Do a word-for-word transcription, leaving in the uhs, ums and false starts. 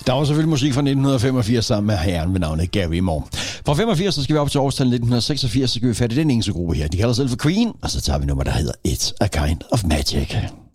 Der var selvfølgelig musik fra nitten femogfirs sammen med herren ved navnet Gary Moore. Fra femogfirs så skal vi op til årstallet nitten seksogfirs, så skal vi fat i den engelske gruppe her. De kalder sig selv for Queen, og så tager vi nummer, der hedder It's a Kind of Magic.